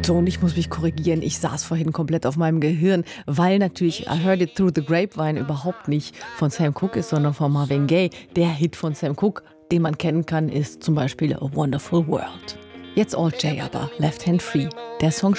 So, und ich muss mich korrigieren, ich saß vorhin komplett auf meinem Gehirn, weil natürlich I Heard It Through the Grapevine überhaupt nicht von Sam Cooke ist, sondern von Marvin Gaye. Der Hit von Sam Cooke, den man kennen kann, ist zum Beispiel A Wonderful World. Jetzt Alt J aber, Left Hand Free. Der Song